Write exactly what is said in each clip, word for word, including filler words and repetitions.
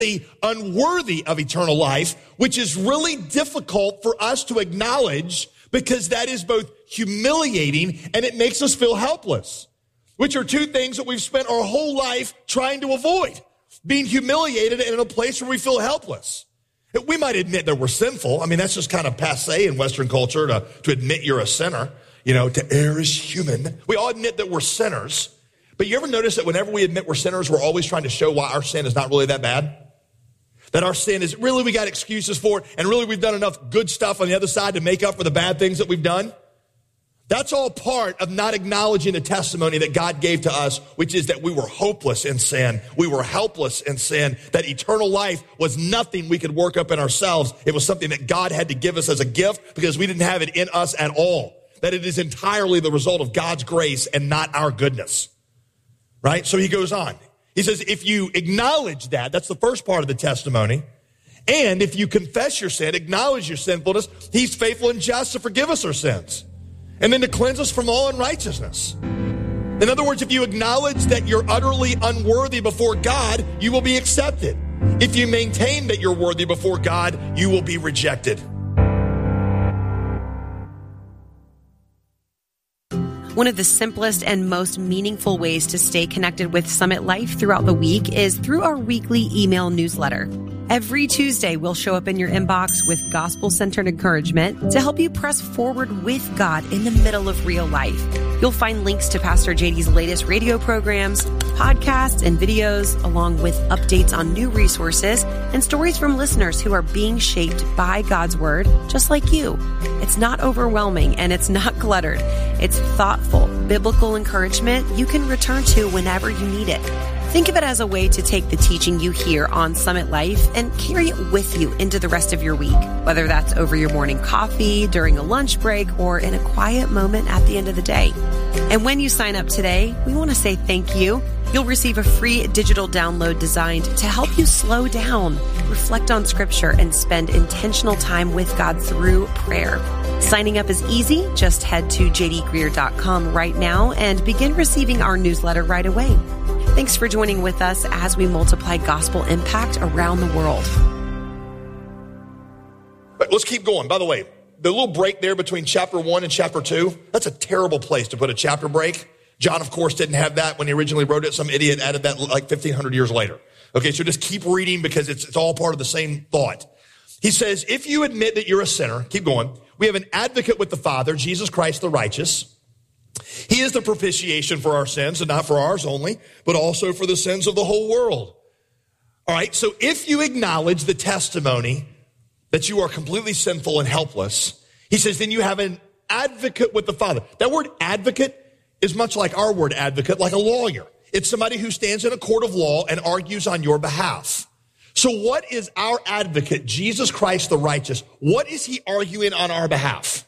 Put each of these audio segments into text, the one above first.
unworthy of eternal life, which is really difficult for us to acknowledge because that is both humiliating and it makes us feel helpless, which are two things that we've spent our whole life trying to avoid, being humiliated and in a place where we feel helpless. We might admit that we're sinful. I mean, that's just kind of passé in Western culture to, to admit you're a sinner. You know, to err is human. We all admit that we're sinners. But you ever notice that whenever we admit we're sinners, we're always trying to show why our sin is not really that bad? That our sin is really, we got excuses for it, and really we've done enough good stuff on the other side to make up for the bad things that we've done? That's all part of not acknowledging the testimony that God gave to us, which is that we were hopeless in sin. We were helpless in sin. That eternal life was nothing we could work up in ourselves. It was something that God had to give us as a gift because we didn't have it in us at all. That it is entirely the result of God's grace and not our goodness. Right? So he goes on. He says, if you acknowledge that, that's the first part of the testimony. And if you confess your sin, acknowledge your sinfulness, he's faithful and just to forgive us our sins. And then to cleanse us from all unrighteousness. In other words, if you acknowledge that you're utterly unworthy before God, you will be accepted. If you maintain that you're worthy before God, you will be rejected. One of the simplest and most meaningful ways to stay connected with Summit Life throughout the week is through our weekly email newsletter. Every Tuesday, we'll show up in your inbox with gospel-centered encouragement to help you press forward with God in the middle of real life. You'll find links to Pastor J D's latest radio programs, podcasts, and videos, along with updates on new resources and stories from listeners who are being shaped by God's Word, just like you. It's not overwhelming and it's not cluttered. It's thoughtful, biblical encouragement you can return to whenever you need it. Think of it as a way to take the teaching you hear on Summit Life and carry it with you into the rest of your week, whether that's over your morning coffee, during a lunch break, or in a quiet moment at the end of the day. And when you sign up today, we want to say thank you. You'll receive a free digital download designed to help you slow down, reflect on Scripture, and spend intentional time with God through prayer. Signing up is easy. Just head to j d greer dot com right now and begin receiving our newsletter right away. Thanks for joining with us as we multiply gospel impact around the world. But let's keep going. By the way, the little break there between chapter one and chapter two, that's a terrible place to put a chapter break. John, of course, didn't have that when he originally wrote it. Some idiot added that like fifteen hundred years later. Okay, so just keep reading because it's, it's all part of the same thought. He says, if you admit that you're a sinner, keep going, we have an advocate with the Father, Jesus Christ the righteous. He is the propitiation for our sins, and not for ours only, but also for the sins of the whole world. All right, so if you acknowledge the testimony that you are completely sinful and helpless, he says, then you have an advocate with the Father. That word advocate is much like our word advocate, like a lawyer. It's somebody who stands in a court of law and argues on your behalf. So what is our advocate, Jesus Christ the righteous? What is he arguing on our behalf?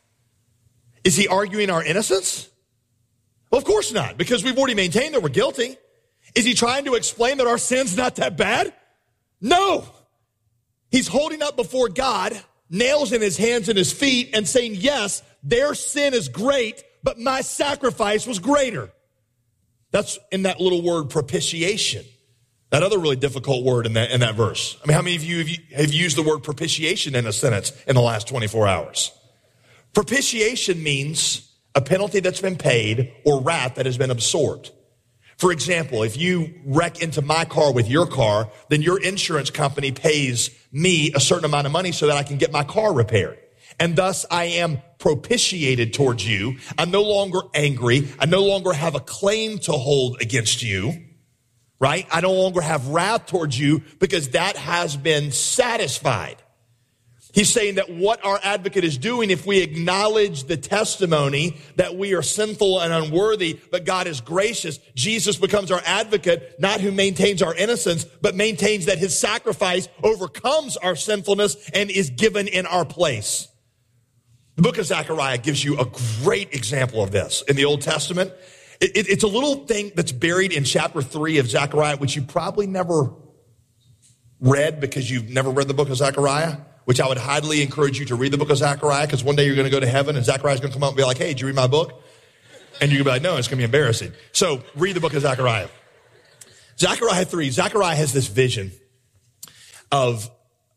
Is he arguing our innocence? Well, of course not, because we've already maintained that we're guilty. Is he trying to explain that our sin's not that bad? No. He's holding up before God, nails in his hands and his feet, and saying, yes, their sin is great, but my sacrifice was greater. That's in that little word propitiation. That other really difficult word in that, in that verse. I mean, how many of you have, have used the word propitiation in a sentence in the last twenty-four hours? Propitiation means a penalty that's been paid or wrath that has been absorbed. For example, if you wreck into my car with your car, then your insurance company pays me a certain amount of money so that I can get my car repaired. And thus I am propitiated towards you. I'm no longer angry. I no longer have a claim to hold against you, right? I no longer have wrath towards you because that has been satisfied. He's saying that what our advocate is doing, if we acknowledge the testimony that we are sinful and unworthy, but God is gracious, Jesus becomes our advocate, not who maintains our innocence, but maintains that his sacrifice overcomes our sinfulness and is given in our place. The book of Zechariah gives you a great example of this in the Old Testament. It, it, it's a little thing that's buried in chapter three of Zechariah, which you probably never read because you've never read the book of Zechariah. Which I would highly encourage you to read the book of Zechariah, because one day you're going to go to heaven and Zechariah's going to come up and be like, hey, did you read my book? And you're going to be like, no, it's going to be embarrassing. So read the book of Zechariah. Zechariah three, Zechariah has this vision. of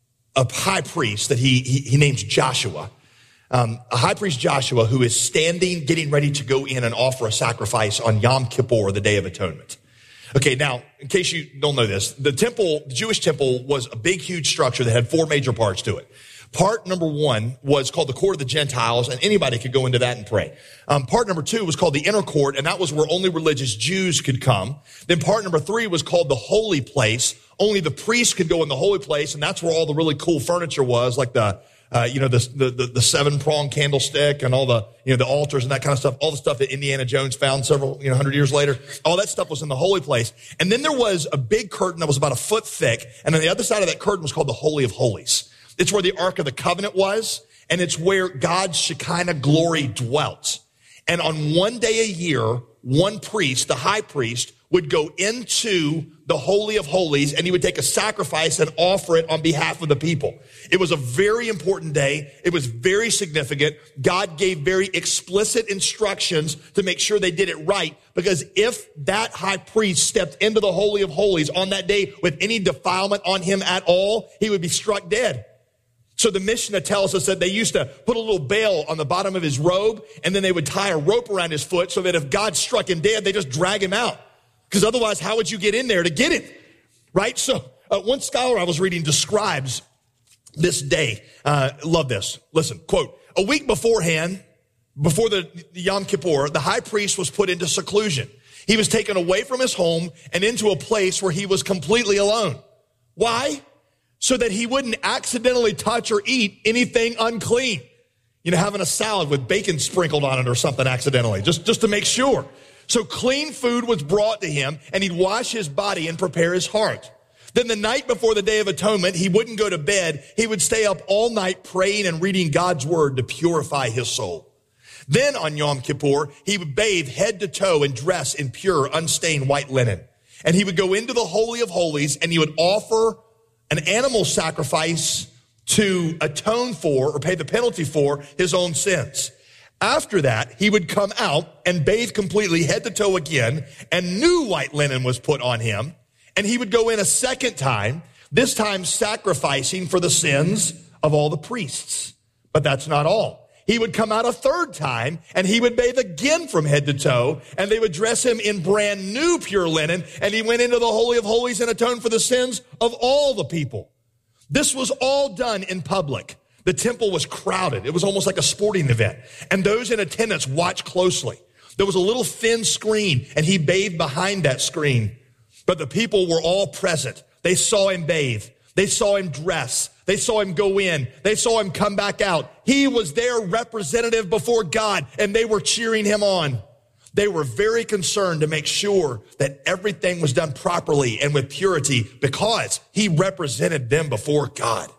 a high priest that he, he, he names Joshua. Um, a high priest Joshua who is standing, getting ready to go in and offer a sacrifice on Yom Kippur, the Day of Atonement. Okay, now, in case you don't know this, the temple, the Jewish temple was a big, huge structure that had four major parts to it. Part number one was called the court of the Gentiles, and anybody could go into that and pray. Um, part number two was called the inner court, and that was where only religious Jews could come. Then part number three was called the holy place. Only the priests could go in the holy place, and that's where all the really cool furniture was, like the Uh, you know, the, the, the seven prong candlestick and all the, you know, the altars and that kind of stuff, all the stuff that Indiana Jones found several, you know, hundred years later. All that stuff was in the holy place. And then there was a big curtain that was about a foot thick. And on the other side of that curtain was called the Holy of Holies. It's where the Ark of the Covenant was. And it's where God's Shekinah glory dwelt. And on one day a year, one priest, the high priest, would go into the Holy of Holies and he would take a sacrifice and offer it on behalf of the people. It was a very important day. It was very significant. God gave very explicit instructions to make sure they did it right, because if that high priest stepped into the Holy of Holies on that day with any defilement on him at all, he would be struck dead. So the Mishnah tells us that they used to put a little bale on the bottom of his robe, and then they would tie a rope around his foot so that if God struck him dead, they just drag him out. Because otherwise, how would you get in there to get it? Right? So uh, one scholar I was reading describes this day. Uh, love this. Listen, quote, a week beforehand, before the, the Yom Kippur, the high priest was put into seclusion. He was taken away from his home and into a place where he was completely alone. Why? So that he wouldn't accidentally touch or eat anything unclean. You know, having a salad with bacon sprinkled on it or something accidentally, just, just to make sure. So clean food was brought to him, and he'd wash his body and prepare his heart. Then the night before the Day of Atonement, he wouldn't go to bed. He would stay up all night praying and reading God's word to purify his soul. Then on Yom Kippur, he would bathe head to toe and dress in pure, unstained white linen. And he would go into the Holy of Holies, and he would offer an animal sacrifice to atone for or pay the penalty for his own sins. After that, he would come out and bathe completely head to toe again, and new white linen was put on him, and he would go in a second time, this time sacrificing for the sins of all the priests. But that's not all. He would come out a third time, and he would bathe again from head to toe, and they would dress him in brand new pure linen, and he went into the Holy of Holies and atoned for the sins of all the people. This was all done in public. The temple was crowded. It was almost like a sporting event. And those in attendance watched closely. There was a little thin screen, and he bathed behind that screen. But the people were all present. They saw him bathe. They saw him dress. They saw him go in. They saw him come back out. He was their representative before God, and they were cheering him on. They were very concerned to make sure that everything was done properly and with purity, because he represented them before God.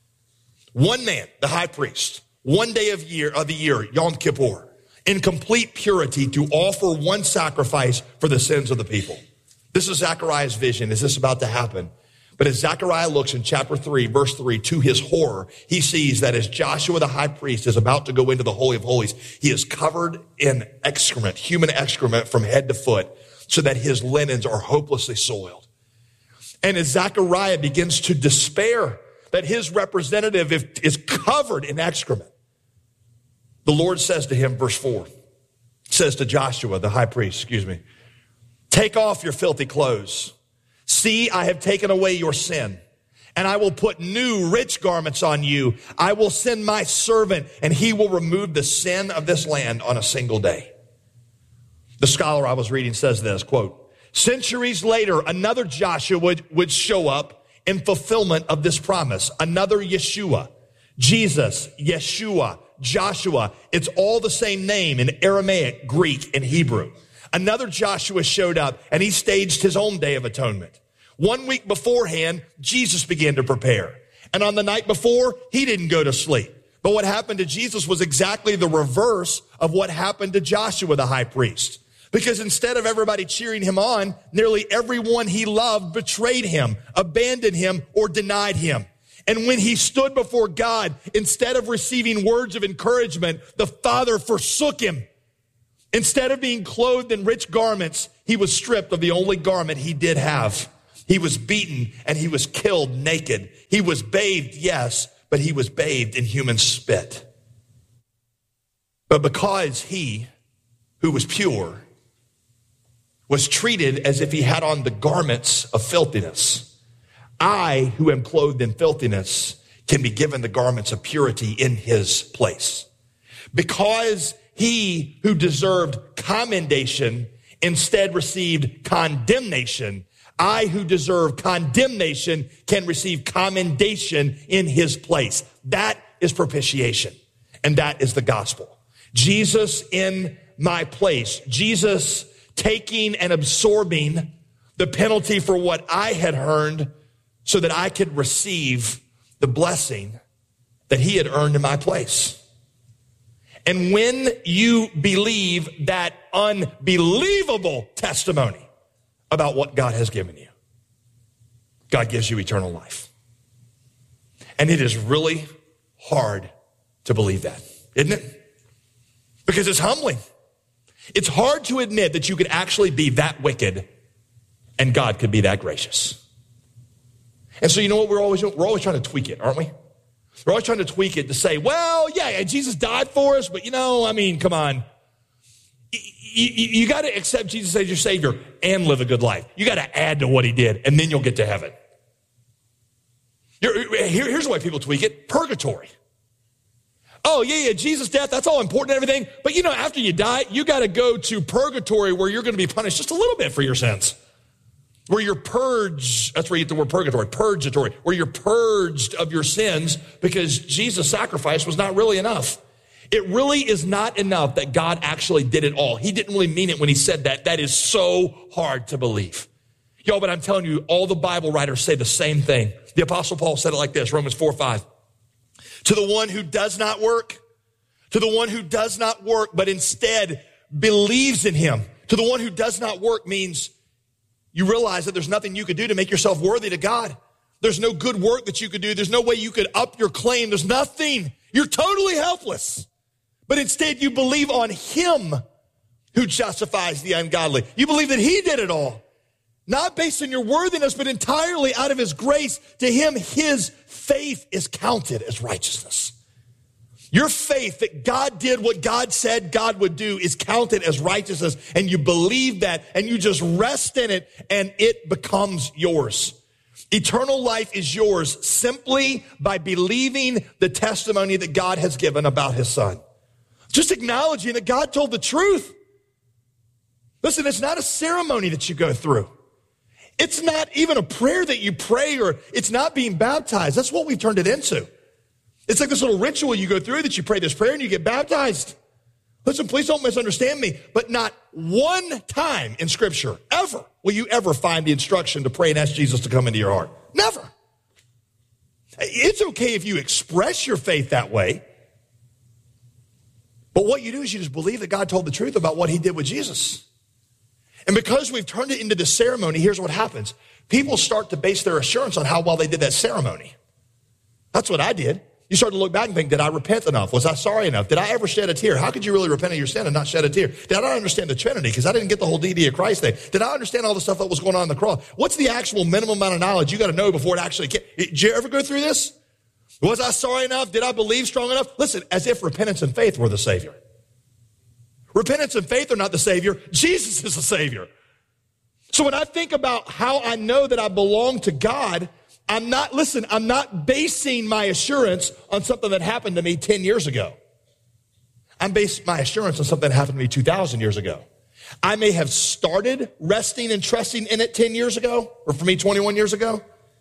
One man, the high priest, one day of year of the year, Yom Kippur, in complete purity to offer one sacrifice for the sins of the people. This is Zechariah's vision. Is this about to happen? But as Zechariah looks in chapter three, verse three, to his horror, he sees that as Joshua the high priest is about to go into the Holy of Holies, he is covered in excrement, human excrement from head to foot, so that his linens are hopelessly soiled. And as Zechariah begins to despair that his representative is covered in excrement, the Lord says to him, verse four, says to Joshua, the high priest, excuse me, take off your filthy clothes. See, I have taken away your sin, and I will put new rich garments on you. I will send my servant, and he will remove the sin of this land on a single day. The scholar I was reading says this, quote, centuries later, another Joshua would, would show up in fulfillment of this promise. Another Yeshua, Jesus, Yeshua, Joshua. It's all the same name in Aramaic, Greek, and Hebrew. Another Joshua showed up, and he staged his own Day of Atonement. One week beforehand, Jesus began to prepare. And on the night before, he didn't go to sleep. But what happened to Jesus was exactly the reverse of what happened to Joshua, the high priest. Because instead of everybody cheering him on, nearly everyone he loved betrayed him, abandoned him, or denied him. And when he stood before God, instead of receiving words of encouragement, the Father forsook him. Instead of being clothed in rich garments, he was stripped of the only garment he did have. He was beaten and he was killed naked. He was bathed, yes, but he was bathed in human spit. But because he, who was pure, was treated as if he had on the garments of filthiness, I, who am clothed in filthiness, can be given the garments of purity in his place. Because he who deserved commendation instead received condemnation, I who deserve condemnation can receive commendation in his place. That is propitiation, and that is the gospel. Jesus in my place, Jesus taking and absorbing the penalty for what I had earned so that I could receive the blessing that he had earned in my place. And when you believe that unbelievable testimony about what God has given you, God gives you eternal life. And it is really hard to believe that, isn't it? Because it's humbling. It's hard to admit that you could actually be that wicked and God could be that gracious. And so you know what we're always doing? We're always trying to tweak it, aren't we? We're always trying to tweak it to say, well, yeah, yeah Jesus died for us, but you know, I mean, come on. You, you, you got to accept Jesus as your Savior and live a good life. You got to add to what he did, and then you'll get to heaven. You're, here, here's the way people tweak it. Purgatory. Oh, yeah, yeah, Jesus' death, that's all important and everything. But, you know, after you die, you got to go to purgatory where you're going to be punished just a little bit for your sins. Where you're purged, that's where you get the word purgatory, purgatory, where you're purged of your sins because Jesus' sacrifice was not really enough. It really is not enough that God actually did it all. He didn't really mean it when he said that. That is so hard to believe. Yo, but I'm telling you, all the Bible writers say the same thing. The Apostle Paul said it like this, Romans four five. To the one who does not work, to the one who does not work, but instead believes in him. To the one who does not work means you realize that there's nothing you could do to make yourself worthy to God. There's no good work that you could do. There's no way you could up your claim. There's nothing. You're totally helpless. But instead you believe on him who justifies the ungodly. You believe that he did it all. Not based on your worthiness, but entirely out of his grace. To him, his faith is counted as righteousness. Your faith that God did what God said God would do is counted as righteousness. And you believe that and you just rest in it and it becomes yours. Eternal life is yours simply by believing the testimony that God has given about his son. Just acknowledging that God told the truth. Listen, it's not a ceremony that you go through. It's not even a prayer that you pray, or it's not being baptized. That's what we've turned it into. It's like this little ritual you go through that you pray this prayer and you get baptized. Listen, please don't misunderstand me, but not one time in Scripture, ever, will you ever find the instruction to pray and ask Jesus to come into your heart. Never. It's okay if you express your faith that way, but what you do is you just believe that God told the truth about what he did with Jesus. And because we've turned it into this ceremony, here's what happens. People start to base their assurance on how well they did that ceremony. That's what I did. You start to look back and think, did I repent enough? Was I sorry enough? Did I ever shed a tear? How could you really repent of your sin and not shed a tear? Did I understand the Trinity? Because I didn't get the whole deity of Christ thing. Did I understand all the stuff that was going on in the cross? What's the actual minimum amount of knowledge you got to know before it actually came? Did you ever go through this? Was I sorry enough? Did I believe strong enough? Listen, as if repentance and faith were the Savior. Repentance and faith are not the Savior. Jesus is the Savior. So when I think about how I know that I belong to God, I'm not, listen, I'm not basing my assurance on something that happened to me ten years ago. I'm basing my assurance on something that happened to me two thousand years ago. I may have started resting and trusting in it ten years ago, or for me, twenty-one years ago.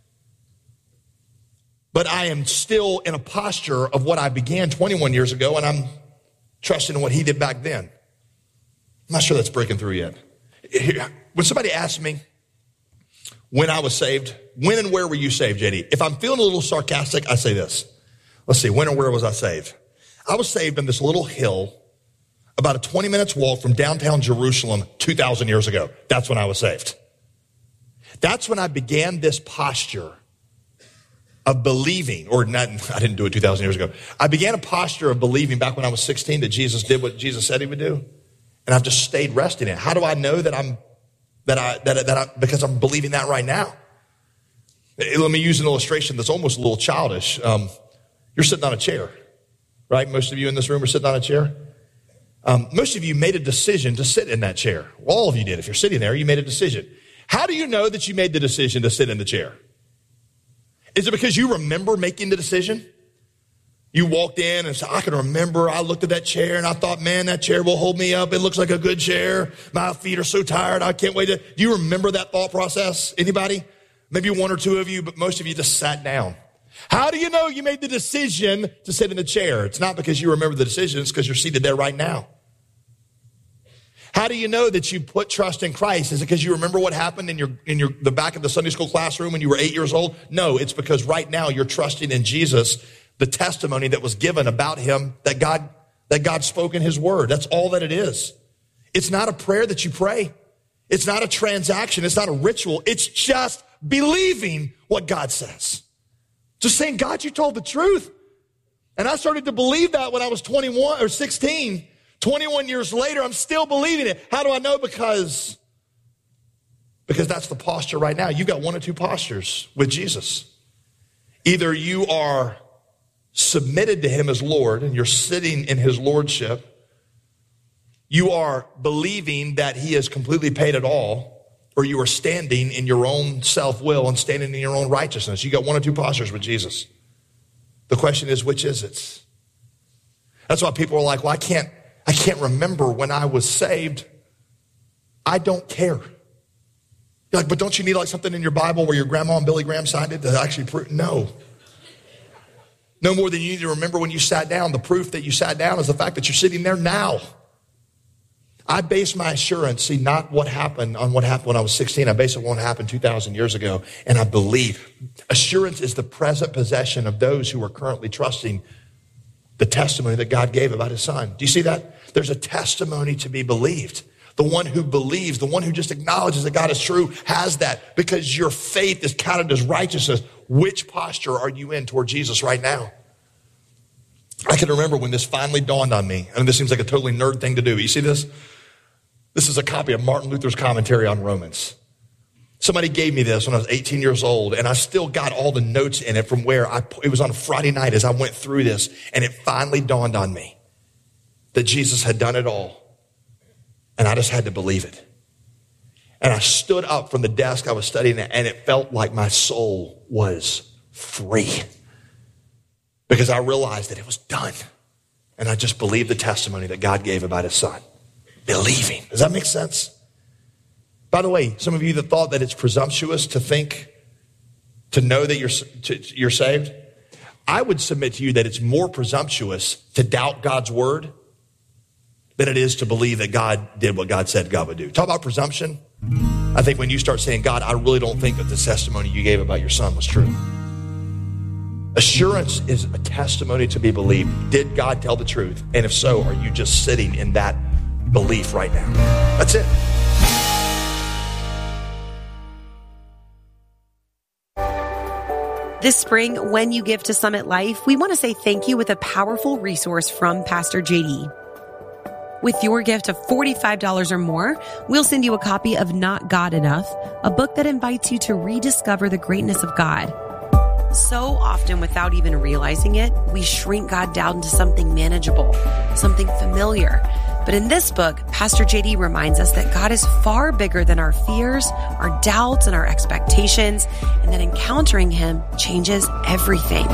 But I am still in a posture of what I began twenty-one years ago, and I'm trusting in what he did back then. I'm not sure that's breaking through yet. When somebody asks me when I was saved, when and where were you saved, J D? If I'm feeling a little sarcastic, I say this. Let's see, when and where was I saved? I was saved on this little hill about a twenty minutes walk from downtown Jerusalem two thousand years ago. That's when I was saved. That's when I began this posture of believing, or not, I didn't do it two thousand years ago. I began a posture of believing back when I was sixteen that Jesus did what Jesus said he would do. And I've just stayed resting in it. How do I know that I'm, that I, that, that I, because I'm believing that right now? Let me use an illustration that's almost a little childish. Um, you're sitting on a chair, right? Most of you in this room are sitting on a chair. Um, most of you made a decision to sit in that chair. Well, all of you did. If you're sitting there, you made a decision. How do you know that you made the decision to sit in the chair? Is it because you remember making the decision? You walked in and said, I can remember I looked at that chair and I thought, man, that chair will hold me up. It looks like a good chair. My feet are so tired. I can't wait to. Do you remember that thought process? Anybody? Maybe one or two of you, but most of you just sat down. How do you know you made the decision to sit in the chair? It's not because you remember the decision. It's because you're seated there right now. How do you know that you put trust in Christ? Is it because you remember what happened in your in your the back of the Sunday school classroom when you were eight years old? No, it's because right now you're trusting in Jesus, the testimony that was given about him, that God that God spoke in his word. That's all that it is. It's not a prayer that you pray. It's not a transaction. It's not a ritual. It's just believing what God says. Just saying, God, you told the truth. And I started to believe that when I was twenty-one or sixteen. twenty-one years later, I'm still believing it. How do I know? Because, because that's the posture right now. You got one or two postures with Jesus. Either you are submitted to him as Lord and you're sitting in his lordship. You are believing that he has completely paid it all, or you are standing in your own self-will and standing in your own righteousness. You got one or two postures with Jesus. The question is, which is it? That's why people are like, well, I can't, I can't remember when I was saved. I don't care. You're like, but don't you need like something in your Bible where your grandma and Billy Graham signed it to actually prove? No. No more than you need to remember when you sat down. The proof that you sat down is the fact that you're sitting there now. I base my assurance, see, not what happened on what happened when I was sixteen. I base it on what happened two thousand years ago. And I believe assurance is the present possession of those who are currently trusting the testimony that God gave about his son. Do you see that? There's a testimony to be believed. The one who believes, the one who just acknowledges that God is true has that, because your faith is counted as righteousness. Which posture are you in toward Jesus right now? I can remember when this finally dawned on me. I mean, this seems like a totally nerd thing to do. You see this? This is a copy of Martin Luther's commentary on Romans. Somebody gave me this when I was eighteen years old, and I still got all the notes in it from where I, it was on a Friday night as I went through this, and it finally dawned on me that Jesus had done it all, and I just had to believe it. And I stood up from the desk I was studying at, and it felt like my soul was free, because I realized that it was done, and I just believed the testimony that God gave about his son. Believing. Does that make sense? By the way, some of you that thought that it's presumptuous to think, to know that you're, to, you're saved, I would submit to you that it's more presumptuous to doubt God's word than it is to believe that God did what God said God would do. Talk about presumption. I think when you start saying, God, I really don't think that the testimony you gave about your son was true. Assurance is a testimony to be believed. Did God tell the truth? And if so, are you just sitting in that belief right now? That's it. This spring, when you give to Summit Life, we want to say thank you with a powerful resource from Pastor J D. With your gift of forty-five dollars or more, we'll send you a copy of Not God Enough, a book that invites you to rediscover the greatness of God. So often, without even realizing it, we shrink God down to something manageable, something familiar. But in this book, Pastor J D reminds us that God is far bigger than our fears, our doubts, and our expectations, and that encountering him changes everything.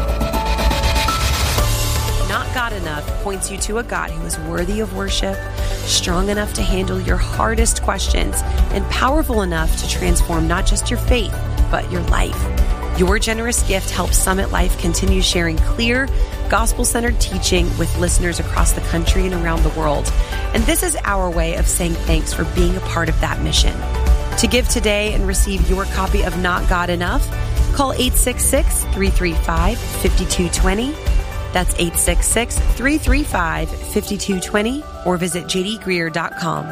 Not God Enough points you to a God who is worthy of worship, strong enough to handle your hardest questions, and powerful enough to transform not just your faith, but your life. Your generous gift helps Summit Life continue sharing clear, gospel-centered teaching with listeners across the country and around the world. And this is our way of saying thanks for being a part of that mission. To give today and receive your copy of Not God Enough, call eight six six, three three five, five two two zero. That's eight six six, three three five, five two two zero, or visit j d greer dot com.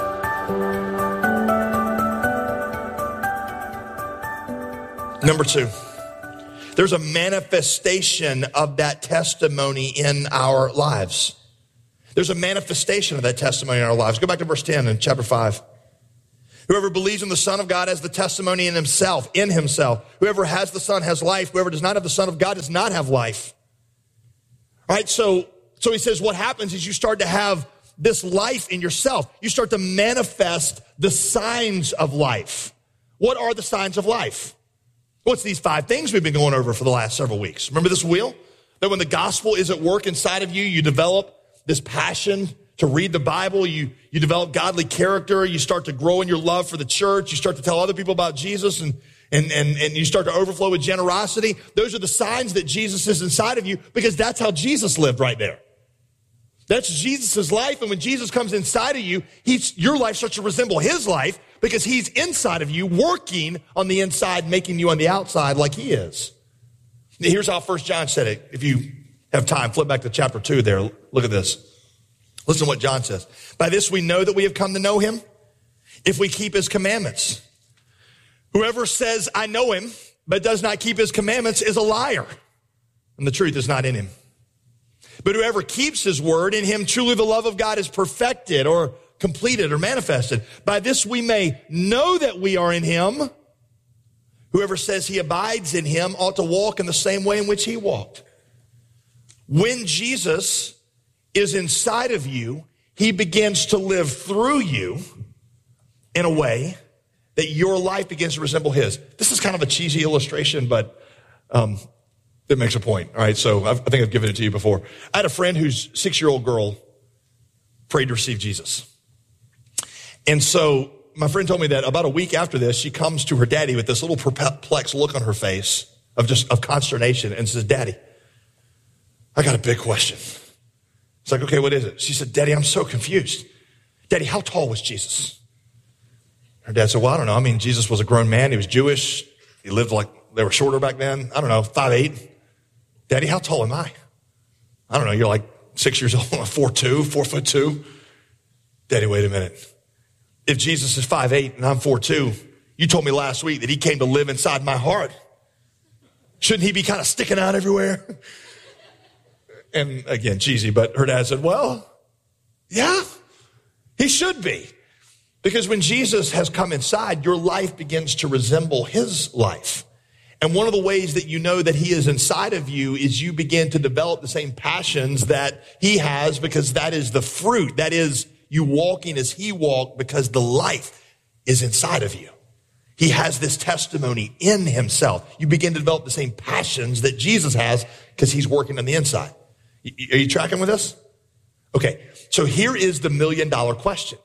Number two, there's a manifestation of that testimony in our lives. There's a manifestation of that testimony in our lives. Go back to verse ten in chapter five. Whoever believes in the Son of God has the testimony in himself, in himself. Whoever has the Son has life. Whoever does not have the Son of God does not have life. All right, so, so he says what happens is you start to have this life in yourself. You start to manifest the signs of life. What are the signs of life? What's these five things we've been going over for the last several weeks? Remember this wheel? That when the gospel is at work inside of you, you develop this passion to read the Bible. You, you develop godly character. You start to grow in your love for the church. You start to tell other people about Jesus and, and, and, and you start to overflow with generosity. Those are the signs that Jesus is inside of you because that's how Jesus lived right there. That's Jesus' life. And when Jesus comes inside of you, he's, your life starts to resemble his life because he's inside of you, working on the inside, making you on the outside like he is. Here's how First John said it. If you have time, flip back to chapter two there. Look at this. Listen to what John says. By this we know that we have come to know him if we keep his commandments. Whoever says, I know him, but does not keep his commandments is a liar, and the truth is not in him. But whoever keeps his word, in him truly the love of God is perfected or completed or manifested. By this we may know that we are in him. Whoever says he abides in him ought to walk in the same way in which he walked. When Jesus is inside of you, he begins to live through you in a way that your life begins to resemble his. This is kind of a cheesy illustration, but um, it makes a point. All right, so I've, I think I've given it to you before. I had a friend whose six-year-old girl prayed to receive Jesus. And so my friend told me that about a week after this, she comes to her daddy with this little perplexed look on her face of just of consternation and says, Daddy, I got a big question. It's like, okay, what is it? She said, Daddy, I'm so confused. Daddy, how tall was Jesus? Her dad said, well, I don't know. I mean, Jesus was a grown man. He was Jewish. He lived like, they were shorter back then. I don't know, five eight. Daddy, how tall am I? I don't know. You're like six years old, four two, four foot two. Daddy, wait a minute. If Jesus is five eight and I'm four two, you told me last week that he came to live inside my heart. Shouldn't he be kind of sticking out everywhere? And again, cheesy, but her dad said, well, yeah, he should be. Because when Jesus has come inside, your life begins to resemble his life. And one of the ways that you know that he is inside of you is you begin to develop the same passions that he has, because that is the fruit. That is you walking as he walked, because the life is inside of you. He has this testimony in himself. You begin to develop the same passions that Jesus has because he's working on the inside. Are you tracking with us? Okay, so here is the million dollar question.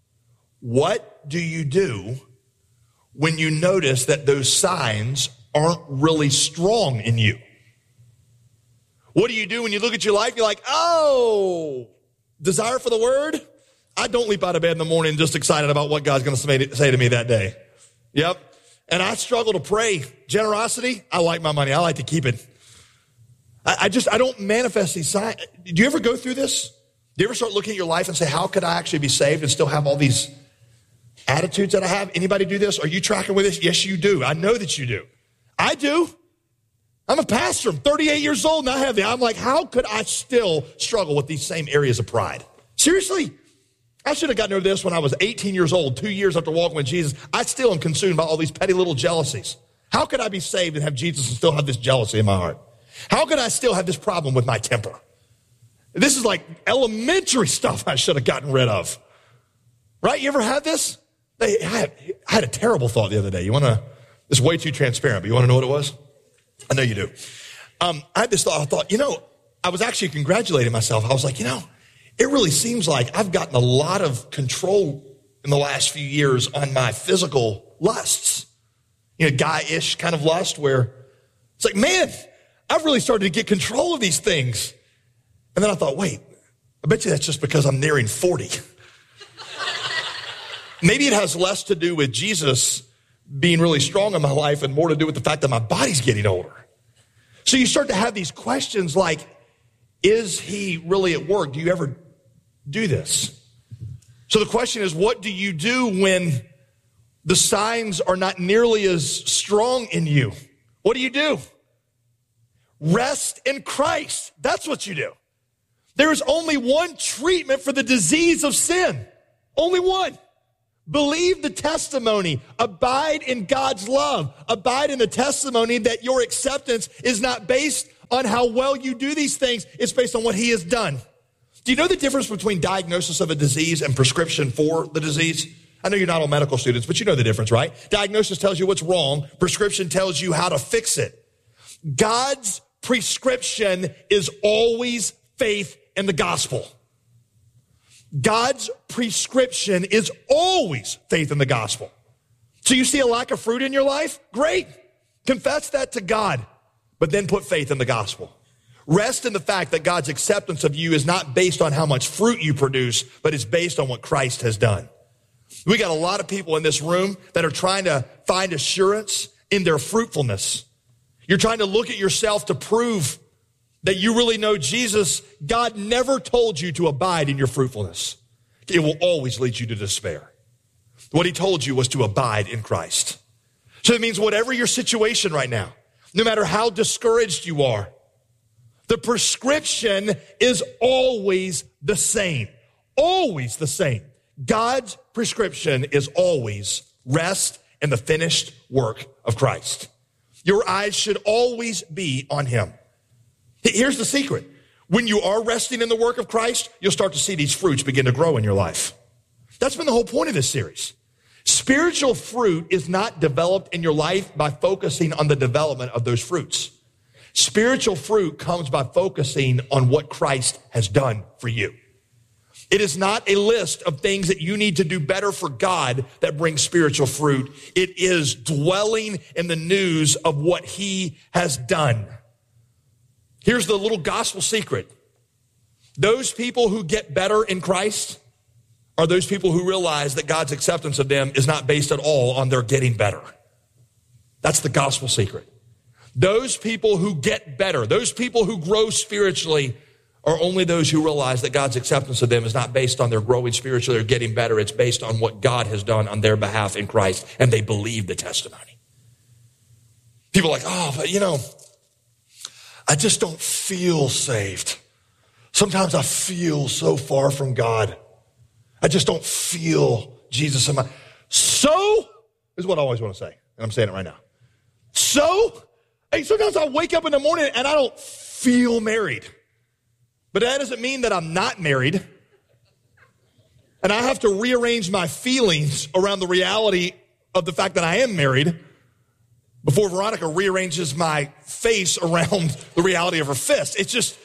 What do you do when you notice that those signs aren't really strong in you? What do you do when you look at your life? You're like, oh, desire for the word? I don't leap out of bed in the morning just excited about what God's going to say to me that day. Yep. And I struggle to pray. Generosity, I like my money. I like to keep it. I, I just, I don't manifest these signs. Do you ever go through this? Do you ever start looking at your life and say, how could I actually be saved and still have all these attitudes that I have? Anybody do this? Are you tracking with this? Yes, you do. I know that you do. I do. I'm a pastor. I'm thirty-eight years old and I have the, I'm like, how could I still struggle with these same areas of pride? Seriously? I should have gotten over this when I was eighteen years old, two years after walking with Jesus. I still am consumed by all these petty little jealousies. How could I be saved and have Jesus and still have this jealousy in my heart? How could I still have this problem with my temper? This is like elementary stuff I should have gotten rid of. Right? You ever had this? I had, I had a terrible thought the other day. You want to, it's way too transparent, but you want to know what it was? I know you do. Um, I had this thought. I thought, you know, I was actually congratulating myself. I was like, you know, it really seems like I've gotten a lot of control in the last few years on my physical lusts. You know, guy-ish kind of lust where it's like, man, I've really started to get control of these things. And then I thought, wait, I bet you that's just because I'm nearing forty. Maybe it has less to do with Jesus being really strong in my life and more to do with the fact that my body's getting older. So you start to have these questions like, is he really at work? Do you ever do this? So the question is, what do you do when the signs are not nearly as strong in you? What do you do? Rest in Christ. That's what you do. There is only one treatment for the disease of sin. Only one. Believe the testimony. Abide in God's love. Abide in the testimony that your acceptance is not based on how well you do these things. It's based on what he has done. Do you know the difference between diagnosis of a disease and prescription for the disease? I know you're not all medical students, but you know the difference, right? Diagnosis tells you what's wrong. Prescription tells you how to fix it. God's prescription is always faith in the gospel. God's prescription is always faith in the gospel. So you see a lack of fruit in your life? Great. Confess that to God, but then put faith in the gospel. Rest in the fact that God's acceptance of you is not based on how much fruit you produce, but it's based on what Christ has done. We got a lot of people in this room that are trying to find assurance in their fruitfulness. You're trying to look at yourself to prove that you really know Jesus. God never told you to abide in your fruitfulness. It will always lead you to despair. What he told you was to abide in Christ. So it means whatever your situation right now, no matter how discouraged you are, the prescription is always the same. Always the same. God's prescription is always rest in the finished work of Christ. Your eyes should always be on him. Here's the secret. When you are resting in the work of Christ, you'll start to see these fruits begin to grow in your life. That's been the whole point of this series. Spiritual fruit is not developed in your life by focusing on the development of those fruits. Spiritual fruit comes by focusing on what Christ has done for you. It is not a list of things that you need to do better for God that brings spiritual fruit. It is dwelling in the news of what he has done. Here's the little gospel secret. Those people who get better in Christ are those people who realize that God's acceptance of them is not based at all on their getting better. That's the gospel secret. Those people who get better, those people who grow spiritually, are only those who realize that God's acceptance of them is not based on their growing spiritually or getting better. It's based on what God has done on their behalf in Christ, and they believe the testimony. People are like, oh, but you know, I just don't feel saved. Sometimes I feel so far from God. I just don't feel Jesus in my... So, is what I always want to say, and I'm saying it right now. So, hey, sometimes I wake up in the morning and I don't feel married. But that doesn't mean that I'm not married. And I have to rearrange my feelings around the reality of the fact that I am married before Veronica rearranges my face around the reality of her fist. It's just,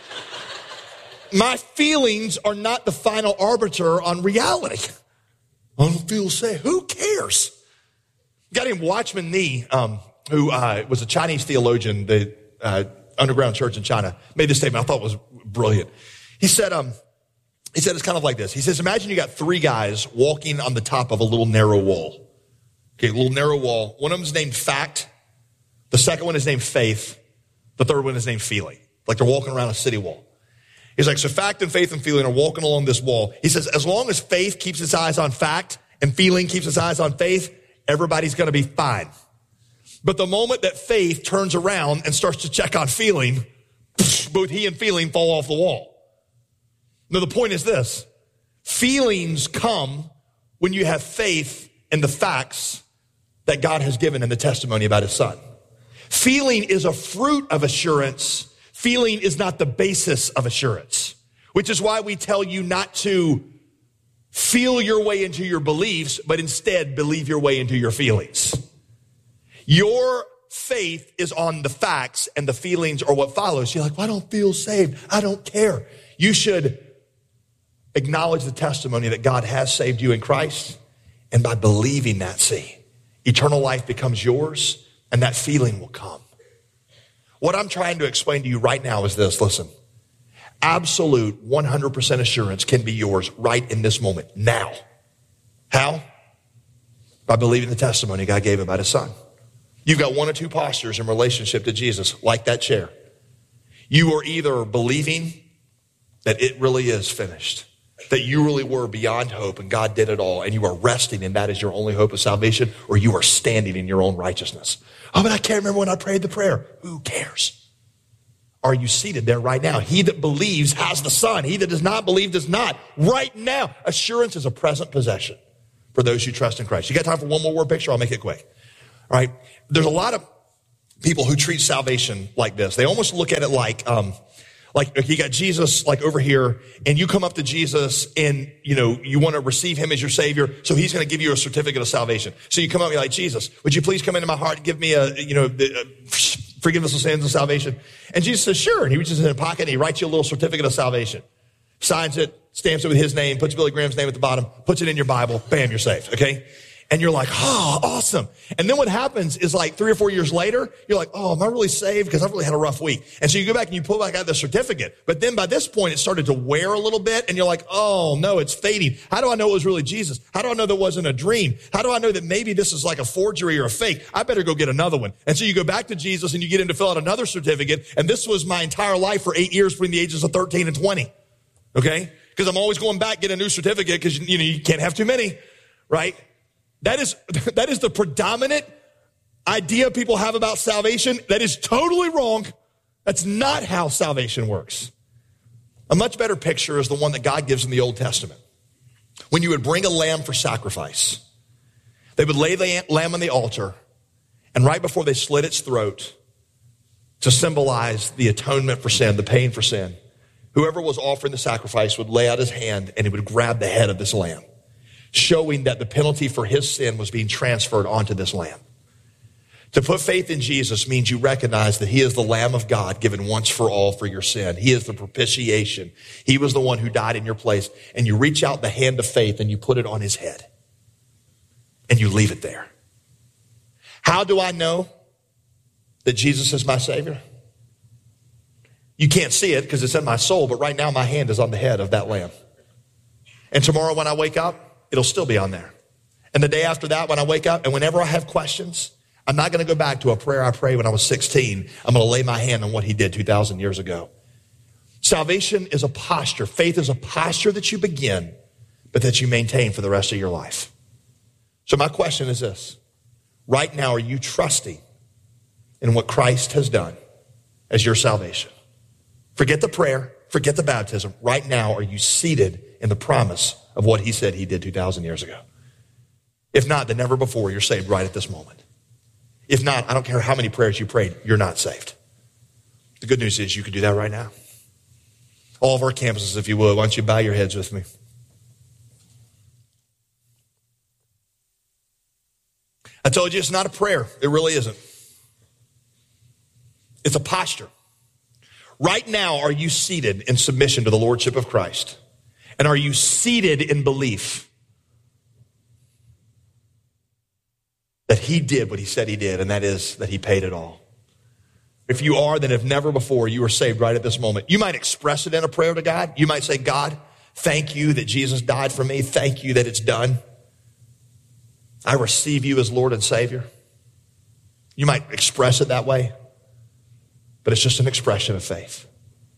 my feelings are not the final arbiter on reality. I don't feel safe. Who cares? A guy named Watchman Nee, um, who uh, was a Chinese theologian, the uh, underground church in China, made this statement I thought was brilliant. He said, um, he said it's kind of like this. He says, imagine you got three guys walking on the top of a little narrow wall. Okay, a little narrow wall. One of them is named fact. The second one is named faith. The third one is named feeling. Like they're walking around a city wall. He's like, so fact and faith and feeling are walking along this wall. He says, as long as faith keeps its eyes on fact and feeling keeps its eyes on faith, everybody's going to be fine. But the moment that faith turns around and starts to check on feeling, both he and feeling fall off the wall. Now, the point is this. Feelings come when you have faith in the facts that God has given in the testimony about his son. Feeling is a fruit of assurance. Feeling is not the basis of assurance, which is why we tell you not to feel your way into your beliefs, but instead believe your way into your feelings. Your faith is on the facts and the feelings are what follows. You're like, well, I don't feel saved. I don't care. You should acknowledge the testimony that God has saved you in Christ. And by believing that, see, eternal life becomes yours and that feeling will come. What I'm trying to explain to you right now is this. Listen, absolute one hundred percent assurance can be yours right in this moment, now. How? By believing the testimony God gave about his son. You've got one or two postures in relationship to Jesus, like that chair. You are either believing that it really is finished, that you really were beyond hope and God did it all, and you are resting and that is your only hope of salvation, or you are standing in your own righteousness. Oh, but I can't remember when I prayed the prayer. Who cares? Are you seated there right now? He that believes has the Son. He that does not believe does not. Right now. Assurance is a present possession. for those who trust in Christ. You got time for one more word picture? I'll make it quick. All right. There's a lot of people who treat salvation like this. They almost look at it like, um, like you got Jesus like over here, and you come up to Jesus and, you know, you want to receive him as your savior. So he's going to give you a certificate of salvation. So you come up and you're like, Jesus, would you please come into my heart and give me a, you know, the, uh, forgiveness of sins and salvation? And Jesus says, sure. And he reaches in his pocket and he writes you a little certificate of salvation, signs it, stamps it with his name, puts Billy Graham's name at the bottom, puts it in your Bible. Bam, you're saved. Okay. And you're like, oh, awesome. And then what happens is like three or four years later, you're like, oh, am I really saved? Because I've really had a rough week. And so you go back and you pull back out the certificate. But then by this point, it started to wear a little bit. And you're like, oh, no, it's fading. How do I know it was really Jesus? How do I know that wasn't a dream? How do I know that maybe this is like a forgery or a fake? I better go get another one. And so you go back to Jesus and you get him to fill out another certificate. And this was my entire life for eight years between the ages of thirteen and twenty. Okay? Because I'm always going back, get a new certificate because, you know, you can't have too many, right? That is, that is the predominant idea people have about salvation. That is totally wrong. That's not how salvation works. A much better picture is the one that God gives in the Old Testament. When you would bring a lamb for sacrifice, they would lay the lamb on the altar, and right before they slit its throat to symbolize the atonement for sin, the pain for sin, whoever was offering the sacrifice would lay out his hand and he would grab the head of this lamb, showing that the penalty for his sin was being transferred onto this lamb. To put faith in Jesus means you recognize that he is the Lamb of God given once for all for your sin. He is the propitiation. He was the one who died in your place. And you reach out the hand of faith and you put it on his head. And you leave it there. How do I know that Jesus is my Savior? You can't see it because it's in my soul, but right now my hand is on the head of that lamb. And tomorrow when I wake up, it'll still be on there. And the day after that, when I wake up and whenever I have questions, I'm not going to go back to a prayer I prayed when I was sixteen. I'm going to lay my hand on what he did two thousand years ago. Salvation is a posture. Faith is a posture that you begin, but that you maintain for the rest of your life. So my question is this. Right now, are you trusting in what Christ has done as your salvation? Forget the prayer. Forget the baptism. Right now, are you seated in the promise of what he said he did two thousand years ago? If not, then never before, you're saved right at this moment. If not, I don't care how many prayers you prayed, you're not saved. The good news is you can do that right now. All of our campuses, if you would, why don't you bow your heads with me? I told you it's not a prayer. It really isn't. It's a posture. Right now, are you seated in submission to the Lordship of Christ? And are you seated in belief that he did what he said he did, and that is that he paid it all? If you are, then if never before, you are saved right at this moment. You might express it in a prayer to God. You might say, God, thank you that Jesus died for me. Thank you that it's done. I receive you as Lord and Savior. You might express it that way, but it's just an expression of faith.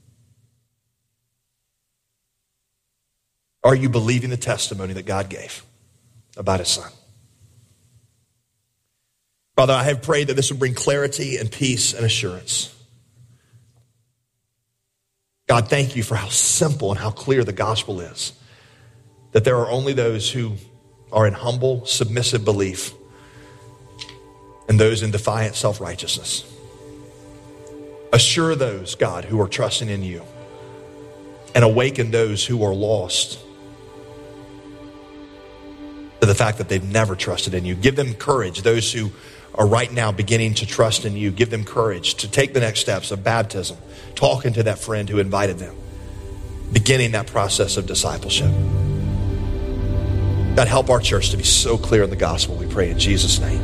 Are you believing the testimony that God gave about his son? Father, I have prayed that this would bring clarity and peace and assurance. God, thank you for how simple and how clear the gospel is. That there are only those who are in humble, submissive belief and those in defiant self-righteousness. Assure those, God, who are trusting in you, and awaken those who are lost to the fact that they've never trusted in you. Give them courage, those who are right now beginning to trust in you. Give them courage to take the next steps of baptism, talking to that friend who invited them, beginning that process of discipleship. God, help our church to be so clear in the gospel, we pray in Jesus' name.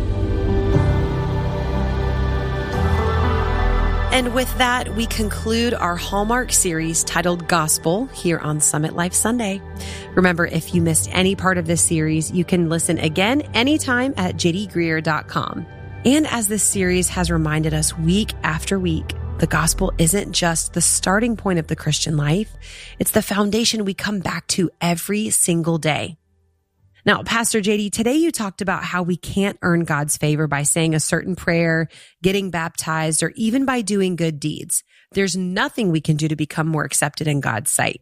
And with that, we conclude our Hallmark series titled Gospel here on Summit Life Sunday. Remember, if you missed any part of this series, you can listen again anytime at j d greer dot com. And as this series has reminded us week after week, the gospel isn't just the starting point of the Christian life. It's the foundation we come back to every single day. Now, Pastor J D, today you talked about how we can't earn God's favor by saying a certain prayer, getting baptized, or even by doing good deeds. There's nothing we can do to become more accepted in God's sight.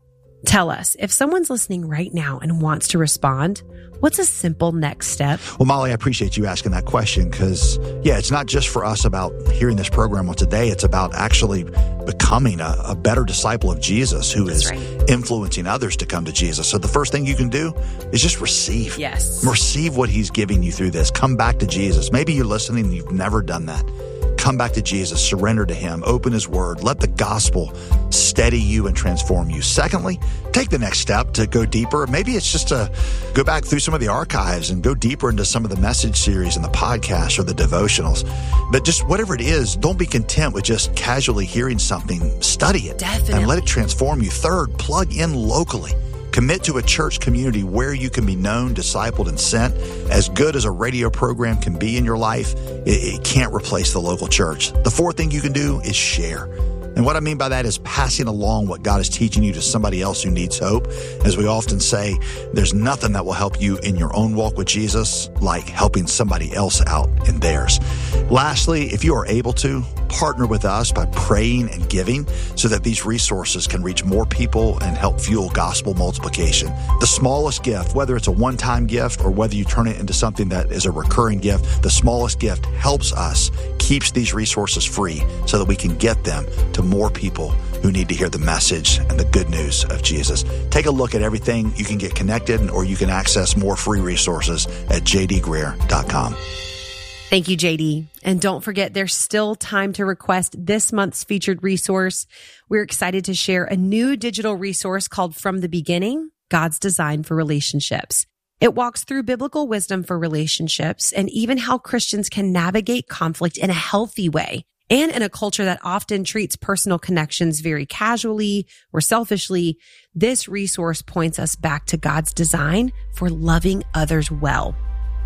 Tell us, if someone's listening right now and wants to respond, what's a simple next step? Well, Molly, I appreciate you asking that question because, yeah, it's not just for us about hearing this program on today. It's about actually becoming a, a better disciple of Jesus who That's is right. influencing others to come to Jesus. So the first thing you can do is just receive. Yes. Receive what he's giving you through this. Come back to Jesus. Maybe you're listening and you've never done that. Come back to Jesus, surrender to him, open his word, let the gospel steady you and transform you. Secondly, take the next step to go deeper. Maybe it's just to go back through some of the archives and go deeper into some of the message series and the podcasts or the devotionals. But just whatever it is, don't be content with just casually hearing something. Study it. Definitely. And let it transform you. Third, plug in locally. Commit to a church community where you can be known, discipled, and sent. As good as a radio program can be in your life, it, it can't replace the local church. The fourth thing you can do is share. And what I mean by that is passing along what God is teaching you to somebody else who needs hope. As we often say, there's nothing that will help you in your own walk with Jesus like helping somebody else out in theirs. Lastly, if you are able to, partner with us by praying and giving so that these resources can reach more people and help fuel gospel multiplication. The smallest gift, whether it's a one-time gift or whether you turn it into something that is a recurring gift, the smallest gift helps us, keeps these resources free so that we can get them to more people who need to hear the message and the good news of Jesus. Take a look at everything. You can get connected or you can access more free resources at j d greer dot com. Thank you, J D. And don't forget, there's still time to request this month's featured resource. We're excited to share a new digital resource called From the Beginning, God's Design for Relationships. It walks through biblical wisdom for relationships and even how Christians can navigate conflict in a healthy way. And in a culture that often treats personal connections very casually or selfishly, this resource points us back to God's design for loving others well.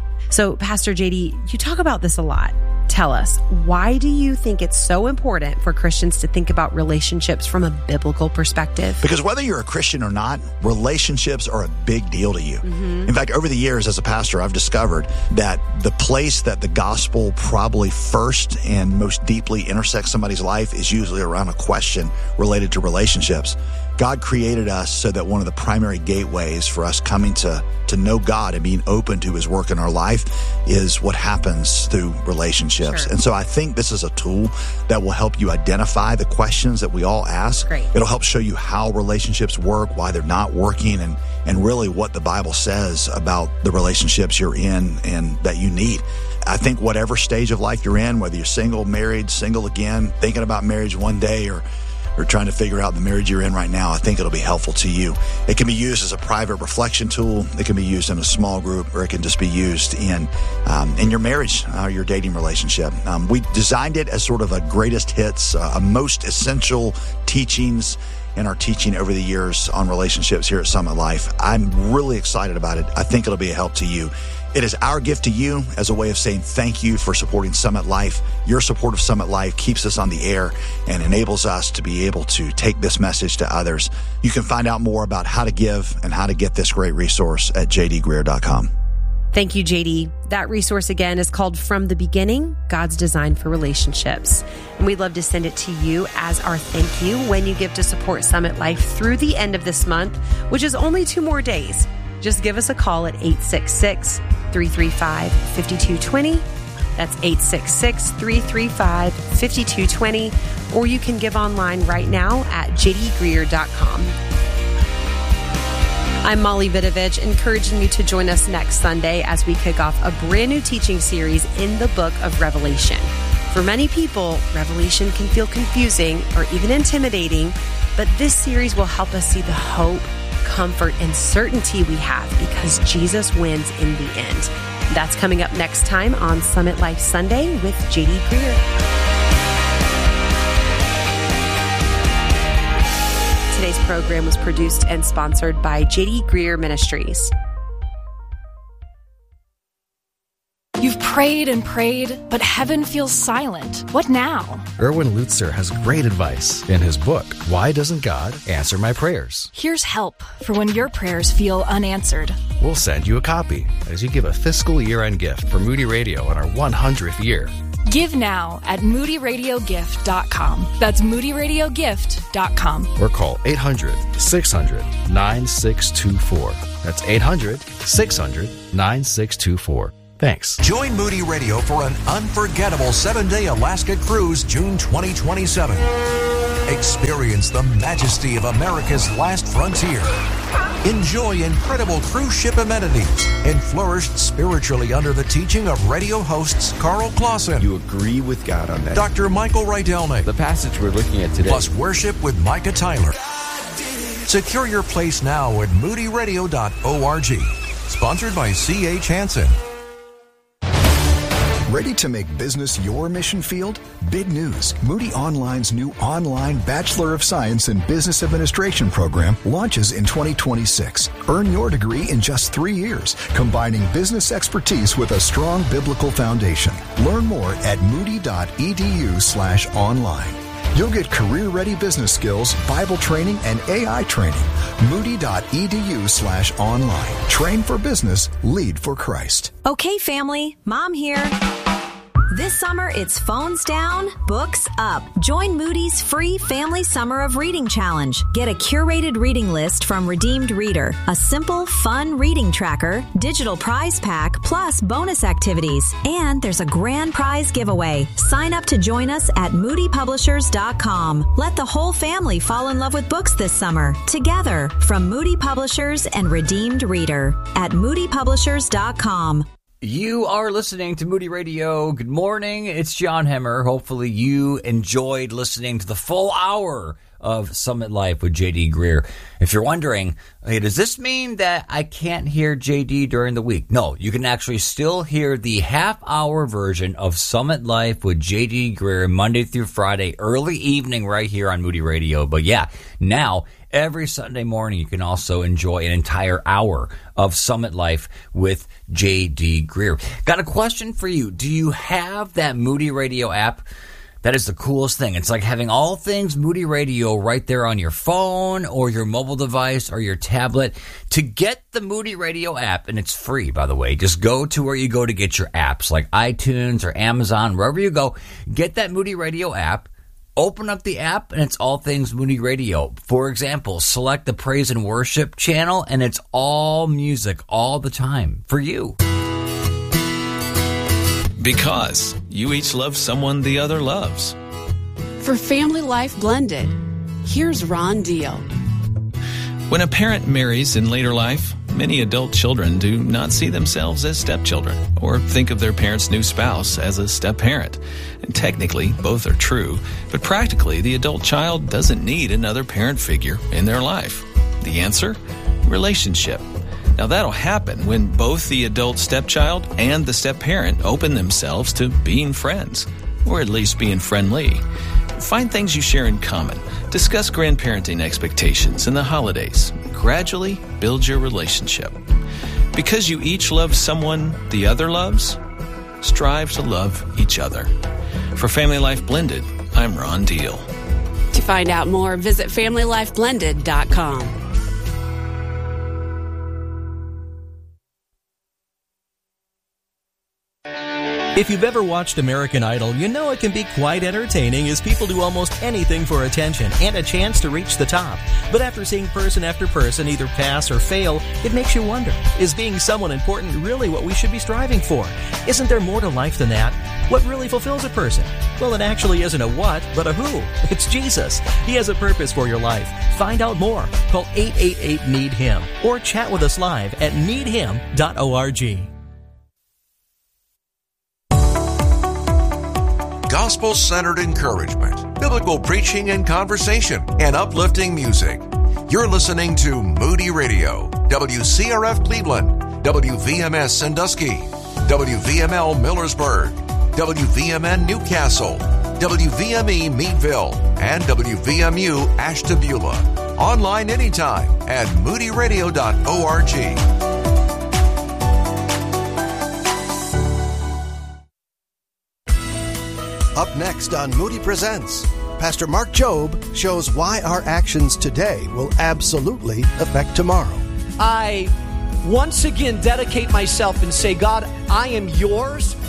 So, Pastor J D, you talk about this a lot. Tell us, why do you think it's so important for Christians to think about relationships from a biblical perspective? Because whether you're a Christian or not, relationships are a big deal to you. Mm-hmm. In fact, over the years as a pastor, I've discovered that the place that the gospel probably first and most deeply intersects somebody's life is usually around a question related to relationships. God created us so that one of the primary gateways for us coming to, to know God and being open to his work in our life is what happens through relationships. Sure. And so I think this is a tool that will help you identify the questions that we all ask. Great. It'll help show you how relationships work, why they're not working, and, and really what the Bible says about the relationships you're in and that you need. I think whatever stage of life you're in, whether you're single, married, single again, thinking about marriage one day, or or trying to figure out the marriage you're in right now, I think it'll be helpful to you. It can be used as a private reflection tool. It can be used in a small group, or it can just be used in um, in your marriage or your dating relationship. Um, we designed it as sort of a greatest hits, uh, a most essential teachings in our teaching over the years on relationships here at Summit Life. I'm really excited about it. I think it'll be a help to you. It is our gift to you as a way of saying thank you for supporting Summit Life. Your support of Summit Life keeps us on the air and enables us to be able to take this message to others. You can find out more about how to give and how to get this great resource at j d greer dot com. Thank you, J D. That resource again is called From the Beginning, God's Design for Relationships. And we'd love to send it to you as our thank you when you give to support Summit Life through the end of this month, which is only two more days. Just give us a call at eight six six, three three five, five two two zero. That's eight six six, three three five, five two two zero. Or you can give online right now at j d greer dot com. I'm Molly Vidovich, encouraging you to join us next Sunday as we kick off a brand new teaching series in the book of Revelation. For many people, Revelation can feel confusing or even intimidating, but this series will help us see the hope, comfort, and certainty we have because Jesus wins in the end. That's coming up next time on Summit Life Sunday with J D Greer. Today's program was produced and sponsored by J D Greer Ministries. You've prayed and prayed, but heaven feels silent. What now? Erwin Lutzer has great advice in his book, Why Doesn't God Answer My Prayers? Here's help for when your prayers feel unanswered. We'll send you a copy as you give a fiscal year-end gift for Moody Radio in our one hundredth year. Give now at moody radio gift dot com. That's moody radio gift dot com. Or call eight hundred, six hundred, nine six two four. That's eight hundred, six hundred, nine six two four. Thanks. Join Moody Radio for an unforgettable seven-day Alaska cruise June twenty twenty-seven. Experience the majesty of America's last frontier. Enjoy incredible cruise ship amenities and flourish spiritually under the teaching of radio hosts Carl Clausen. You agree with God on that. Doctor Michael Rydelnik. The passage we're looking at today. Plus worship with Micah Tyler. Secure your place now at moody radio dot org. Sponsored by C H Hansen. Ready to make business your mission field? Big news. Moody Online's new online Bachelor of Science in Business Administration program launches in twenty twenty-six. Earn your degree in just three years, combining business expertise with a strong biblical foundation. Learn more at moody dot e d u slash online. You'll get career-ready business skills, Bible training, and A I training. moody dot e d u slash online. Train for business, lead for Christ. Okay, family, Mom here. This summer, it's phones down, books up. Join Moody's free Family Summer of Reading Challenge. Get a curated reading list from Redeemed Reader, a simple, fun reading tracker, digital prize pack, plus bonus activities. And there's a grand prize giveaway. Sign up to join us at moody publishers dot com. Let the whole family fall in love with books this summer. Together, from Moody Publishers and Redeemed Reader at moody publishers dot com. You are listening to Moody Radio. Good morning. It's John Hemmer. Hopefully you enjoyed listening to the full hour of Summit Life with J D Greear. If you're wondering, hey, does this mean that I can't hear J D during the week? No, you can actually still hear the half-hour version of Summit Life with J D Greear Monday through Friday, early evening right here on Moody Radio. But yeah, now every Sunday morning, you can also enjoy an entire hour of Summit Life with J D Greear. Got a question for you. Do you have that Moody Radio app? That is the coolest thing. It's like having all things Moody Radio right there on your phone or your mobile device or your tablet. To get the Moody Radio app, and it's free, by the way, just go to where you go to get your apps, like iTunes or Amazon, wherever you go. Get that Moody Radio app. Open up the app, and it's all things Moody Radio. For example, select the Praise and Worship channel, and it's all music all the time for you. Because you each love someone the other loves. For Family Life Blended, here's Ron Deal. When a parent marries in later life, many adult children do not see themselves as stepchildren or think of their parent's new spouse as a step-parent. And technically, both are true, but practically, the adult child doesn't need another parent figure in their life. The answer? Relationship. Now, that'll happen when both the adult stepchild and the step-parent open themselves to being friends, or at least being friendly. Find things you share in common. Discuss grandparenting expectations and the holidays. Gradually build your relationship. Because you each love someone the other loves, strive to love each other. For Family Life Blended, I'm Ron Deal. To find out more, visit family life blended dot com. If you've ever watched American Idol, you know it can be quite entertaining as people do almost anything for attention and a chance to reach the top. But after seeing person after person either pass or fail, it makes you wonder, is being someone important really what we should be striving for? Isn't there more to life than that? What really fulfills a person? Well, it actually isn't a what, but a who. It's Jesus. He has a purpose for your life. Find out more. Call eight eight eight, need him or chat with us live at need him dot org. Gospel-centered encouragement, biblical preaching and conversation, and uplifting music. You're listening to Moody Radio, W C R F Cleveland, W V M S Sandusky, W V M L Millersburg, W V M N Newcastle, W V M E Meadville, and W V M U Ashtabula. Online anytime at moody radio dot org. Up next on Moody Presents, Pastor Mark Jobe shows why our actions today will absolutely affect tomorrow. I once again dedicate myself and say, God, I am yours.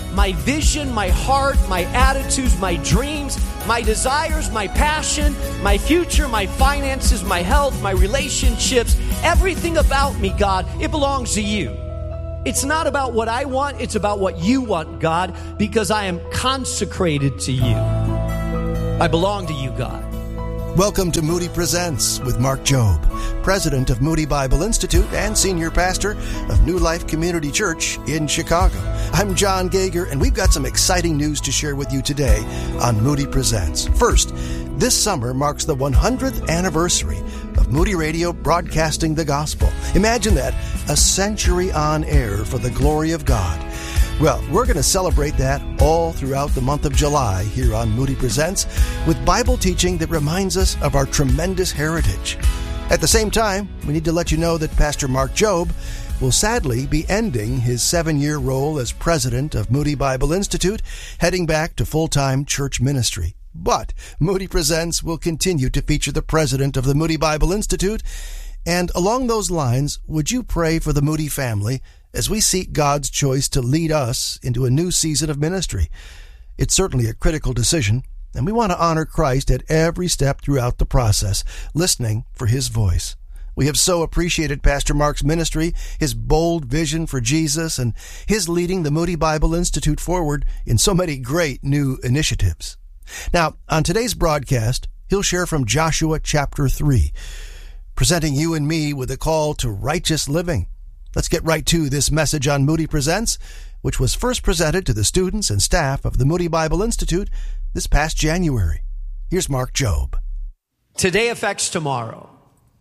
my vision, my heart, my attitudes, my dreams, my desires, my passion, my future, my finances, my health, my relationships, everything about me, God, it belongs to you. It's not about what I want, it's about what you want, God, because I am consecrated to you. I belong to you, God. Welcome to Moody Presents with Mark Jobe, president of Moody Bible Institute and senior pastor of New Life Community Church in Chicago. I'm John Gager, and we've got some exciting news to share with you today on Moody Presents. First, this summer marks the one hundredth anniversary of Moody Radio broadcasting the gospel. Imagine that, a century on air for the glory of God. Well, we're going to celebrate that all throughout the month of July here on Moody Presents with Bible teaching that reminds us of our tremendous heritage. At the same time, we need to let you know that Pastor Mark Jobe will sadly be ending his seven-year role as president of Moody Bible Institute, heading back to full-time church ministry. But Moody Presents will continue to feature the president of the Moody Bible Institute. And along those lines, would you pray for the Moody family as we seek God's choice to lead us into a new season of ministry? It's certainly a critical decision, and we want to honor Christ at every step throughout the process, listening for His voice. We have so appreciated Pastor Mark's ministry, his bold vision for Jesus, and his leading the Moody Bible Institute forward in so many great new initiatives. Now, on today's broadcast, he'll share from Joshua chapter three, presenting you and me with a call to righteous living. Let's get right to this message on Moody Presents, which was first presented to the students and staff of the Moody Bible Institute this past January. Here's Mark Jobe. Today affects tomorrow.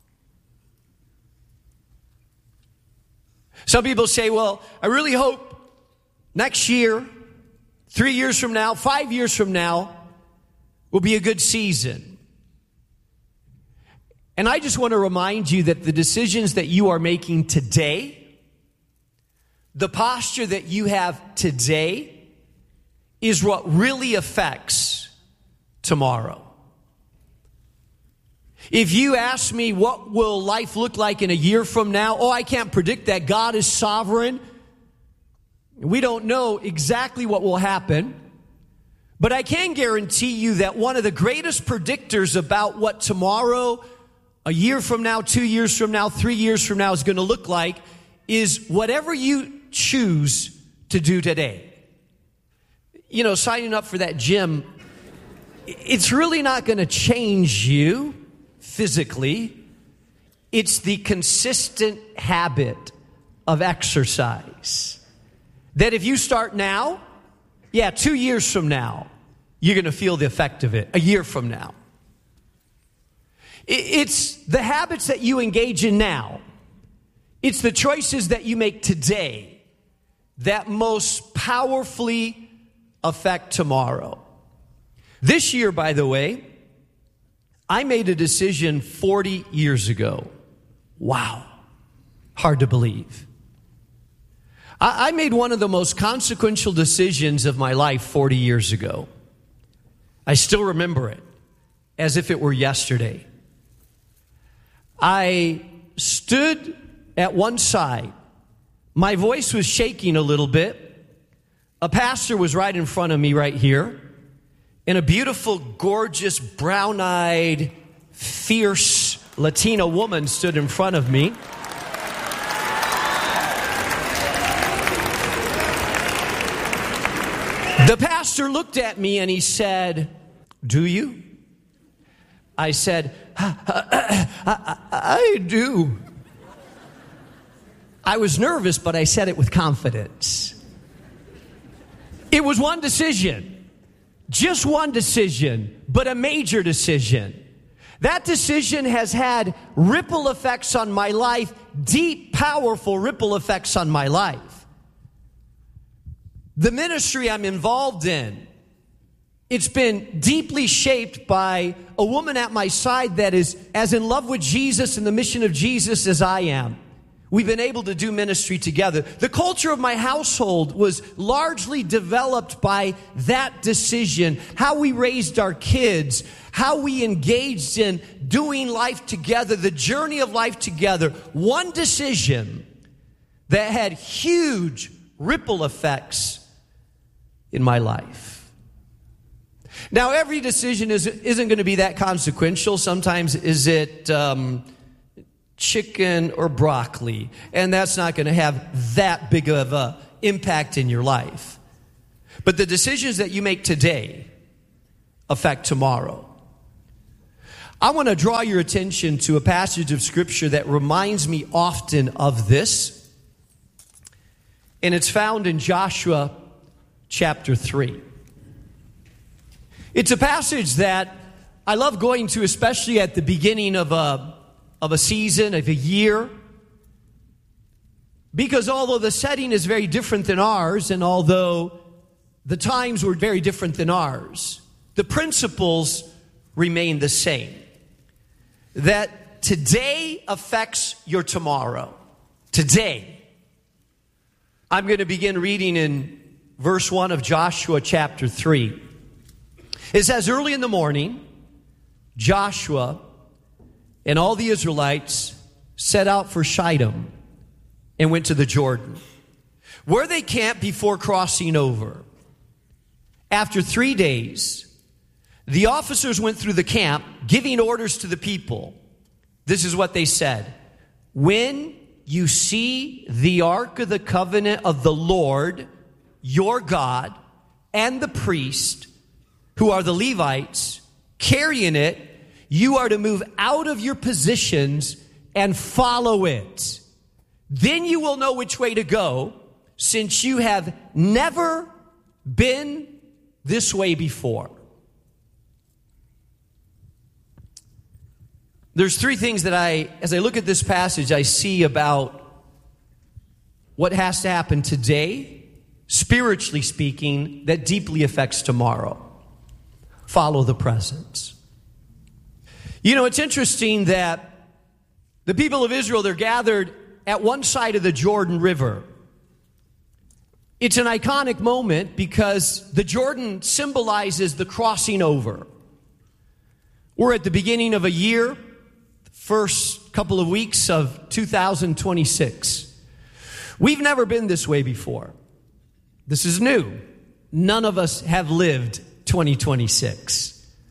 Some people say, well, I really hope next year, three years from now, five years from now, will be a good season. And I just want to remind you that the decisions that you are making today, the posture that you have today, is what really affects tomorrow. If you ask me what will life look like in a year from now, oh, I can't predict that. God is sovereign. We don't know exactly what will happen. But I can guarantee you that one of the greatest predictors about what tomorrow, a year from now, two years from now, three years from now is going to look like is whatever you choose to do today. You know, signing up for that gym, it's really not going to change you physically. It's the consistent habit of exercise that if you start now, yeah, two years from now, you're going to feel the effect of it. A year from now. It's the habits that you engage in now. It's the choices that you make today that most powerfully affect tomorrow. This year, by the way, I made a decision forty years ago. Wow. Hard to believe. I made one of the most consequential decisions of my life forty years ago. I still remember it as if it were yesterday. I stood at one side. My voice was shaking a little bit. A pastor was right in front of me right here. And a beautiful, gorgeous, brown-eyed, fierce Latina woman stood in front of me. The pastor looked at me and he said, "Do you?" I said, I, I, I do. I was nervous, but I said it with confidence. It was one decision, just one decision, but a major decision. That decision has had ripple effects on my life, deep, powerful ripple effects on my life. The ministry I'm involved in, it's been deeply shaped by a woman at my side that is as in love with Jesus and the mission of Jesus as I am. We've been able to do ministry together. The culture of my household was largely developed by that decision, how we raised our kids, how we engaged in doing life together, the journey of life together. One decision that had huge ripple effects in my life. Now, every decision is, isn't going to be that consequential. Sometimes is it um, chicken or broccoli, and that's not going to have that big of an impact in your life. But the decisions that you make today affect tomorrow. I want to draw your attention to a passage of Scripture that reminds me often of this, and it's found in Joshua chapter three. It's a passage that I love going to, especially at the beginning of a, of a season, of a year, because although the setting is very different than ours, and although the times were very different than ours, the principles remain the same. That today affects your tomorrow. Today. I'm going to begin reading in verse one of Joshua chapter three. It says, early in the morning, Joshua and all the Israelites set out for Shittim and went to the Jordan, where they camped before crossing over. After three days, the officers went through the camp, giving orders to the people. This is what they said. When you see the ark of the covenant of the Lord, your God, and the priest, who are the Levites, carrying it, you are to move out of your positions and follow it. Then you will know which way to go, since you have never been this way before. There's three things that I, as I look at this passage, I see about what has to happen today, spiritually speaking, that deeply affects tomorrow. Follow the presence. You know, it's interesting that the people of Israel, they're gathered at one side of the Jordan River. It's an iconic moment because the Jordan symbolizes the crossing over. We're at the beginning of a year, first couple of weeks of two thousand twenty-six. We've never been this way before. This is new. None of us have lived twenty twenty-six.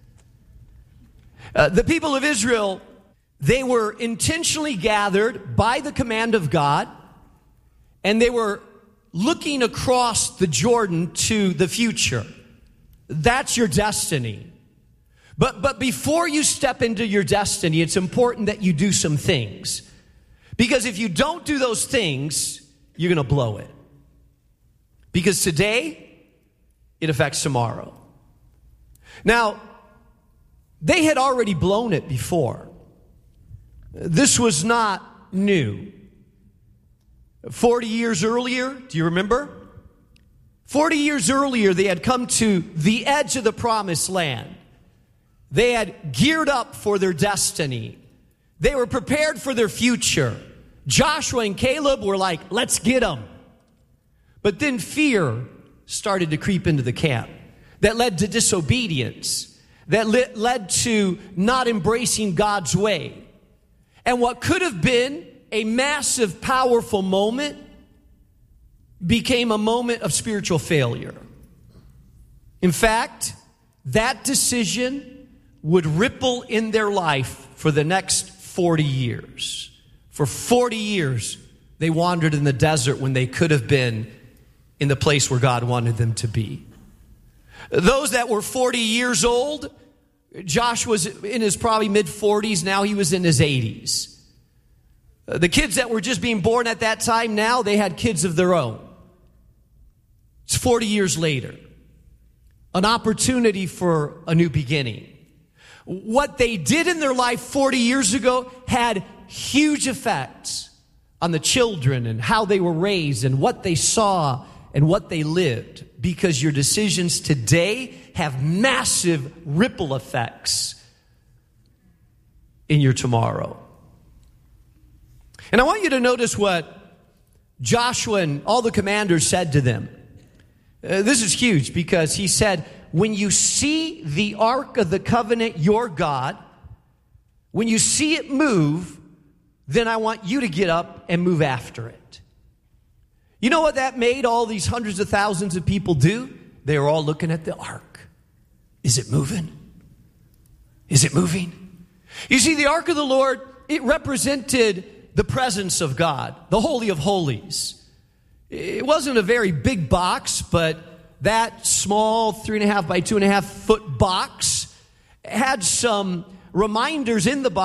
Uh, the people of Israel, they were intentionally gathered by the command of God, and they were looking across the Jordan to the future. That's your destiny. But, but before you step into your destiny, it's important that you do some things. Because if you don't do those things, you're going to blow it. Because today, it affects tomorrow. Now, they had already blown it before. This was not new. Forty years earlier, do you remember? Forty years earlier, they had come to the edge of the promised land. They had geared up for their destiny. They were prepared for their future. Joshua and Caleb were like, let's get them. But then fear started to creep into the camp. That led to disobedience. That led to not embracing God's way. And what could have been a massive, powerful moment became a moment of spiritual failure. In fact, that decision would ripple in their life for the next forty years. For forty years, they wandered in the desert when they could have been in the place where God wanted them to be. Those that were forty years old, Josh was in his probably mid-forties, now he was in his eighties. The kids that were just being born at that time, now they had kids of their own. It's forty years later. An opportunity for a new beginning. What they did in their life forty years ago had huge effects on the children and how they were raised and what they saw and what they lived. Because your decisions today have massive ripple effects in your tomorrow. And I want you to notice what Joshua and all the commanders said to them. Uh, this is huge because he said, when you see the ark of the covenant, your God, when you see it move, then I want you to get up and move after it. You know what that made all these hundreds of thousands of people do? they were all looking at the ark. Is it moving? Is it moving? You see, the ark of the Lord, it represented the presence of God, the Holy of Holies. It wasn't a very big box, but that small three and a half by two and a half foot box had some reminders in the box